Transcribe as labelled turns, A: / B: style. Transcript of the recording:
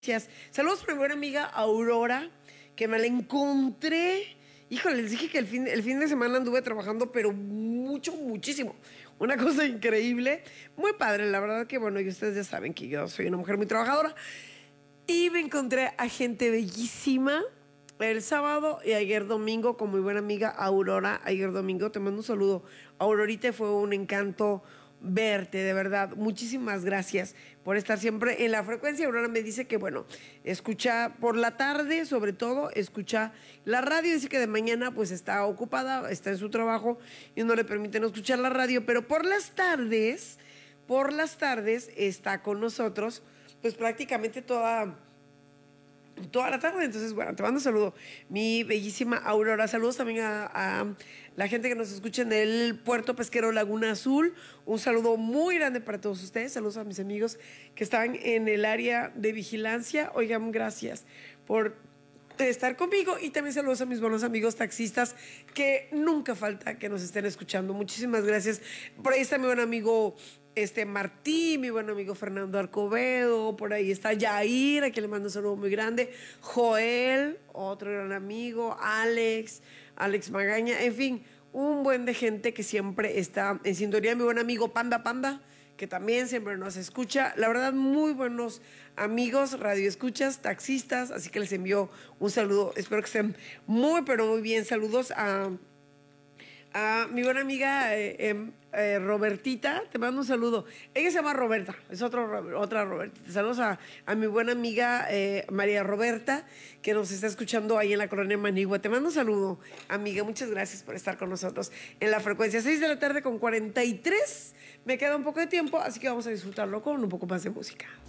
A: Gracias. Saludos para mi buena amiga Aurora, que me la encontré. Híjole, les dije que el fin de semana anduve trabajando, pero muchísimo. Una cosa increíble. Muy padre, la verdad que bueno, y ustedes ya saben que yo soy una mujer muy trabajadora. Y me encontré a gente bellísima el sábado y ayer domingo con mi buena amiga Aurora. Ayer domingo te mando un saludo. Aurorita, fue un encanto verte, de verdad. Muchísimas gracias por estar siempre en la frecuencia. Aurora me dice que, bueno, escucha por la tarde, sobre todo, escucha la radio. Dice que de mañana pues está ocupada, está en su trabajo y no le permiten escuchar la radio, pero por las tardes está con nosotros, pues prácticamente toda la tarde. Entonces, bueno, te mando un saludo, mi bellísima Aurora. Saludos también a la gente que nos escucha en el puerto pesquero Laguna Azul. Un saludo muy grande para todos ustedes. Saludos a mis amigos que están en el área de vigilancia. Oigan, gracias por estar conmigo, y también saludos a mis buenos amigos taxistas que nunca falta que nos estén escuchando. Muchísimas gracias. Por ahí está mi buen amigo Martín, mi buen amigo Fernando Arcobedo, por ahí está Yair, a quien le mando un saludo muy grande, Joel, otro gran amigo, Alex Magaña, en fin, un buen de gente que siempre está en sintonía. Mi buen amigo Panda, que también siempre nos escucha. La verdad, muy buenos amigos, radioescuchas, taxistas, así que les envío un saludo. Espero que estén muy, pero muy bien. Saludos a mi buena amiga Robertita, te mando un saludo. Ella se llama Roberta, es otra Robertita. Saludos a mi buena amiga María Roberta, que nos está escuchando ahí en la colonia Manigua. Te mando un saludo, amiga. Muchas gracias por estar con nosotros en la frecuencia. 6 de la tarde con 43. Me queda un poco de tiempo, así que vamos a disfrutarlo con un poco más de música.